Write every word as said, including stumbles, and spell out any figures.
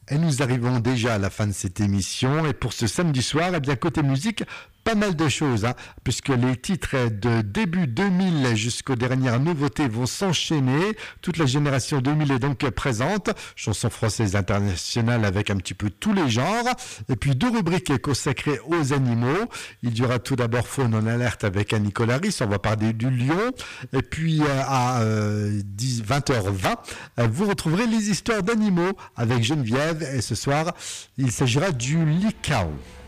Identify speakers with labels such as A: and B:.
A: Et nous arrivons déjà à la fin de cette émission. Et pour ce samedi soir, eh bien, côté musique, pas mal de choses, hein, puisque les titres de début deux mille jusqu'aux dernières nouveautés vont s'enchaîner. Toute la génération deux mille est donc présente. Chansons françaises internationales avec un petit peu tous les genres. Et puis deux rubriques consacrées aux animaux. Il y aura tout d'abord Faune en alerte avec Annie Colaris. On va parler du lion. Et puis à euh, vingt heures vingt, vous retrouverez les histoires d'animaux avec Geneviève. Et ce soir, il s'agira du licao.